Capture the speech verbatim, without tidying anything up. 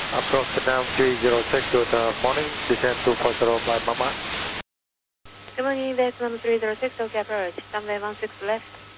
Approx Vietnam three zero six, good morning, descend two four zero by Mama. Good morning, Vietnam three zero six, okay approach, runway one six left.